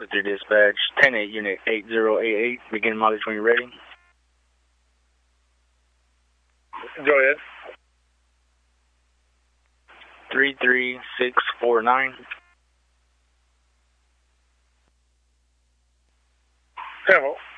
Delta 3 dispatch, 10-8 unit 8088, begin mileage when you're ready. Go ahead. 33649. Hello.